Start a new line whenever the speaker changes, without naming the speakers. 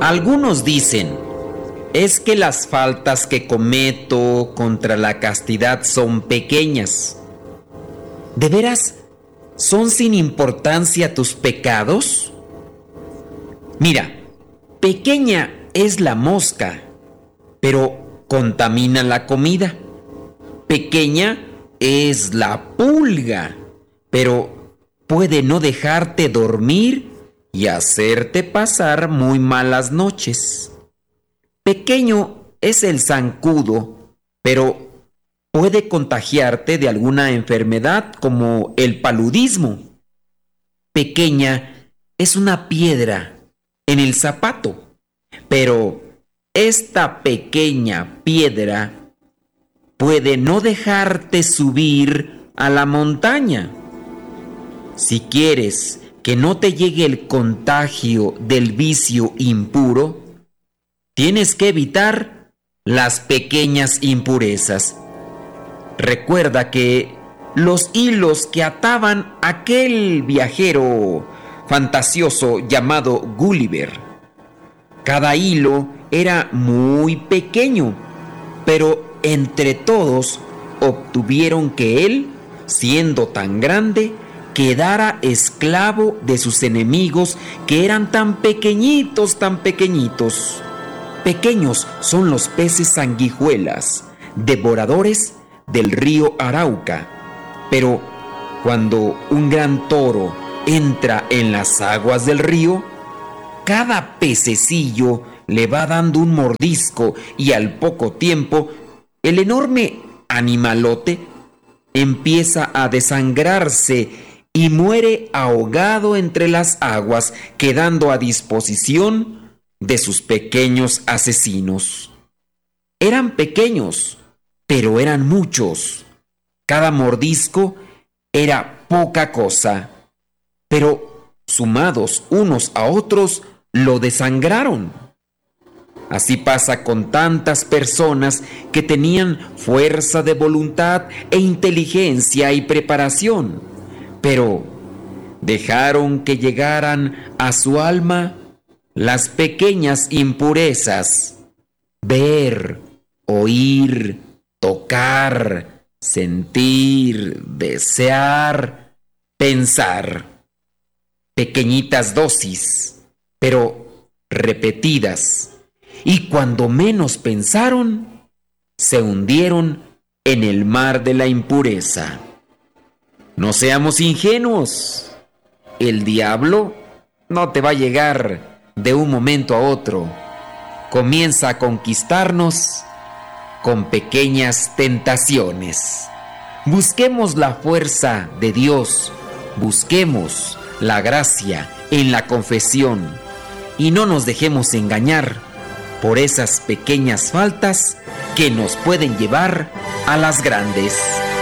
Algunos dicen, es que las faltas que cometo contra la castidad son pequeñas. ¿De veras son sin importancia tus pecados? Mira, pequeña es la mosca, pero contamina la comida. Pequeña es la pulga, pero puede no dejarte dormir y hacerte pasar muy malas noches. Pequeño es el zancudo, pero puede contagiarte de alguna enfermedad como el paludismo. Pequeña es una piedra en el zapato, pero esta pequeña piedra puede no dejarte subir a la montaña. Si quieres que no te llegue el contagio del vicio impuro, tienes que evitar las pequeñas impurezas. Recuerda que los hilos que ataban a aquel viajero fantasioso llamado Gulliver, cada hilo era muy pequeño, pero entre todos obtuvieron que él, siendo tan grande, quedara esclavo de sus enemigos que eran tan pequeñitos, tan pequeñitos. Pequeños son los peces sanguijuelas, devoradores del río Arauca, pero cuando un gran toro entra en las aguas del río, cada pececillo le va dando un mordisco y al poco tiempo el enorme animalote empieza a desangrarse y muere ahogado entre las aguas, quedando a disposición de sus pequeños asesinos. Eran pequeños, pero eran muchos. Cada mordisco era poca cosa, pero sumados unos a otros lo desangraron. Así pasa con tantas personas que tenían fuerza de voluntad e inteligencia y preparación, pero dejaron que llegaran a su alma las pequeñas impurezas: ver, oír, tocar, sentir, desear, pensar. Pequeñitas dosis, pero repetidas. Y cuando menos pensaron, se hundieron en el mar de la impureza. No seamos ingenuos. El diablo no te va a llegar de un momento a otro. Comienza a conquistarnos con pequeñas tentaciones. Busquemos la fuerza de Dios, busquemos la gracia en la confesión y no nos dejemos engañar por esas pequeñas faltas que nos pueden llevar a las grandes.